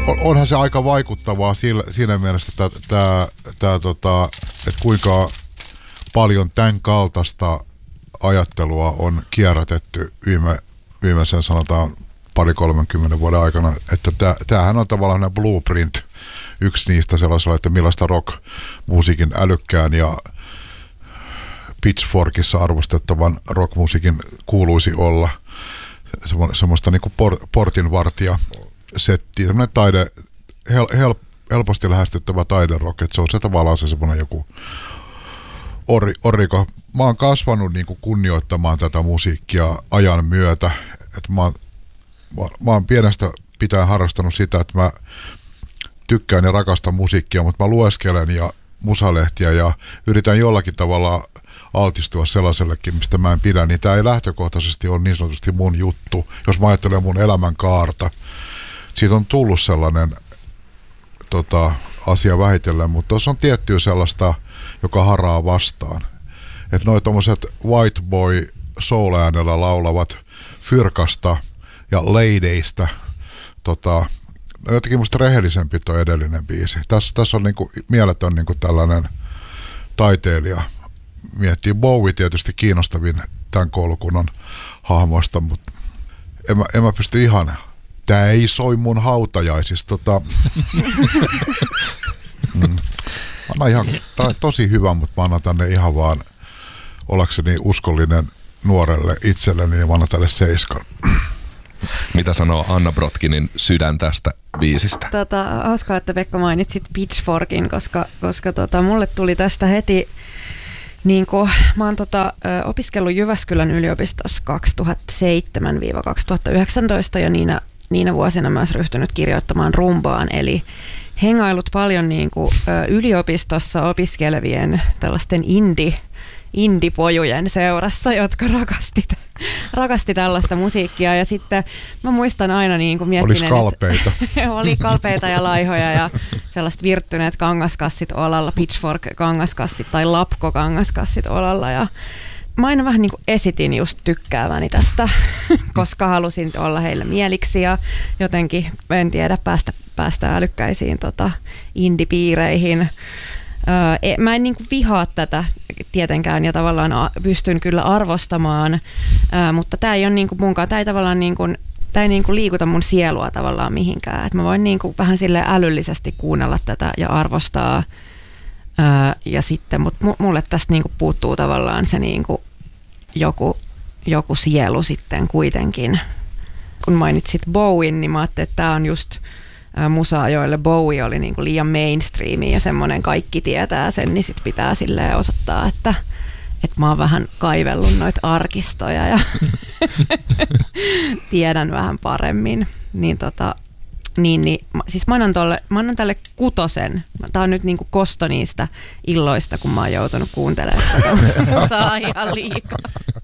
onhan se aika vaikuttavaa siinä mielessä, että kuinka paljon tämän kaltaista ajattelua on kierrätetty viimeisen sanotaan 30 vuoden aikana, että tämähän on tavallaan blueprint, yksi niistä sellaisella, että millaista rock-musiikin älykkään ja Pitchforkissa arvostettavan rockmusiikin kuuluisi olla. Semmoista niinku portinvartija setti, semmoinen helposti lähestyttävä taiderock, että se on se tavallaan se semmoinen joku oriko. Mä oon kasvanut niinku kunnioittamaan tätä musiikkia ajan myötä, että mä oon pienestä pitäen harrastanut sitä, että mä tykkään ja rakastan musiikkia, mutta mä lueskelen ja musalehtiä ja yritän jollakin tavalla altistua sellaisellekin, mistä mä en pidä, niin tää ei lähtökohtaisesti ole niin sanotusti mun juttu, jos mä ajattelen mun elämän kaarta. Siitä on tullut sellainen asia vähitellen, mutta tuossa on tiettyä sellaista, joka haraa vastaan. Että noi tommoset white boy soul-äänellä laulavat Fyrkasta ja Ladyista, jotenkin musta rehellisempi tuo edellinen biisi. Tässä on niinku mieletön niinku tällainen taiteilija. Miettii Bowie tietysti kiinnostavin tämän koulukunnan hahmoista, mutta en mä pysty ihan. Tää ei soi mun hautajaisista. Tää on tosi hyvä, mutta mä annan tänne ihan vaan ollakseni uskollinen nuorelle itselleni ja mä annan tälle 7. Mitä sanoo Anna Brotkinin sydän tästä biisistä? Hauskaa, että Pekka mainitsit Pitchforkin, koska mulle tuli tästä heti, niin kuin, mä oon opiskellut Jyväskylän yliopistossa 2007-2019 ja niinä vuosina mä oon ryhtynyt kirjoittamaan rumbaan, eli hengailut paljon niin kuin, yliopistossa opiskelevien tällaisten indie-pojujen seurassa, jotka rakasti tällaista musiikkia. Ja sitten mä muistan aina niin kuin miettinen, olisi kalpeita. Oli kalpeita ja laihoja ja sellaiset virttyneet kangaskassit olalla, Pitchfork-kangaskassit tai Lapko-kangaskassit olalla. Ja mä aina vähän niin kuin esitin just tykkääväni tästä, koska halusin olla heille mieliksi ja jotenkin, en tiedä, päästä älykkäisiin indie-piireihin. Mä en niinku vihaa tätä tietenkään ja tavallaan pystyn kyllä arvostamaan, mutta tää ei ole niinku munkaan, tää ei tavallaan niinku liikuta mun sielua tavallaan mihinkään. Et mä voin niinku vähän sille älyllisesti kuunnella tätä ja arvostaa ja sitten, mutta mulle tästä niinku puuttuu tavallaan se niinku joku sielu sitten kuitenkin. Kun mainitsit Bowen, niin mä ajattelin, että tää on just musaa, joille Bowie oli niinku liian mainstreami ja semmoinen kaikki tietää sen, niin sit pitää silleen osoittaa, että mä oon vähän kaivellut noita arkistoja ja tiedän vähän paremmin. Siis mä annan tälle 6. Tää on nyt niinku kosto niistä illoista, kun mä oon joutunut kuuntelemaan tätä musaa ihan liikaa.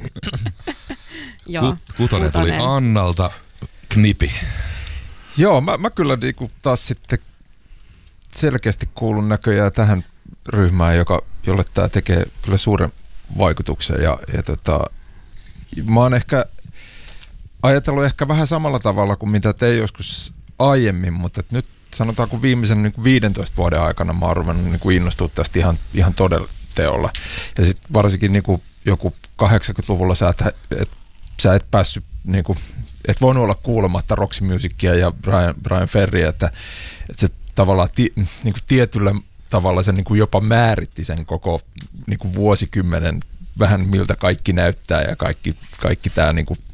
6 tuli Annalta. Knipi. Joo, mä kyllä niinku taas sitten selkeästi kuulun näköjään tähän ryhmään, jolle tämä tekee kyllä suuren vaikutuksen. Ja mä oon ehkä ajatellut vähän samalla tavalla kuin mitä te joskus aiemmin, mutta nyt sanotaan, kun viimeisen niin kuin 15 vuoden aikana mä oon ruvennut niin kuin innostua tästä ihan todella teolla. Ja sitten varsinkin niin kuin joku 80-luvulla sä et päässyt niin kuin, et voinut olla kuulematta Roxy Musicia ja Brian Ferryä, että se tavallaan niin kuin tietyllä tavalla se niin kuin jopa määritti sen koko niin kuin vuosikymmenen vähän miltä kaikki näyttää ja kaikki tämä niin kuin,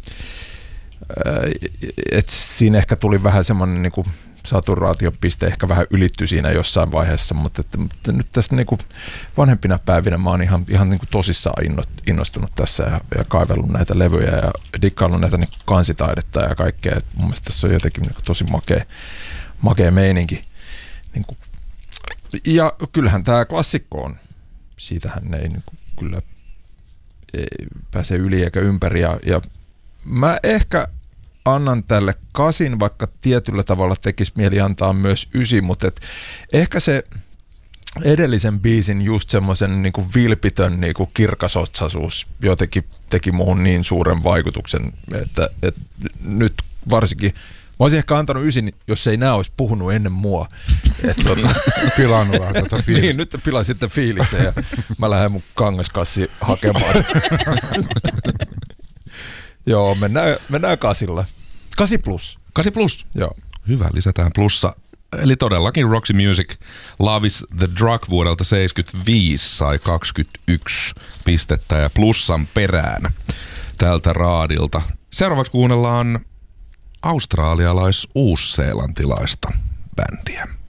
että siinä ehkä tuli vähän semmoinen niin kuin saturaatiopiste ehkä vähän ylittyi siinä jossain vaiheessa, mutta nyt tässä niin kuin vanhempina päivinä mä oon ihan niin kuin tosissaan innostunut tässä ja kaivellut näitä levyjä ja dikkaillut näitä niin kuin kansitaidetta ja kaikkea. Et mun mielestä tässä on jotenkin niin kuin tosi makea meininki. Niin kuin. Ja kyllähän tämä klassikko on. Siitähän ei niin kuin kyllä ei pääse yli eikä ympäri. Ja mä ehkä annan tälle 8, vaikka tietyllä tavalla tekisi mieli antaa myös 9, mutta ehkä se edellisen biisin just semmoisen niinku vilpitön niinku kirkasotsaisuus jotenkin teki muuhun niin suuren vaikutuksen, että nyt varsinkin olisin ehkä antanut 9, jos ei nää olisi puhunut ennen mua. Pilannut vähän tätä fiilistä. Niin, nyt pilasin sitten fiiliksen ja mä lähden mun kangaskassi hakemaan. Joo, mennään 8. 8 plus. 8 plus. Joo. Hyvä, lisätään plussa. Eli todellakin Roxy Music Love is the Drug vuodelta 75 sai 21 pistettä ja plussan perään tältä raadilta. Seuraavaksi kuunnellaan australialais-uusseelantilaista bändiä.